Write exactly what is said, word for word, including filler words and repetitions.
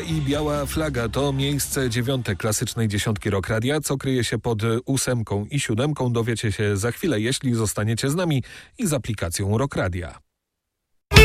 I biała flaga to miejsce dziewiąte klasycznej dziesiątki Rock Radia. Co kryje się pod ósemką i siódemką, dowiecie się za chwilę, jeśli zostaniecie z nami i z aplikacją Rock Radia.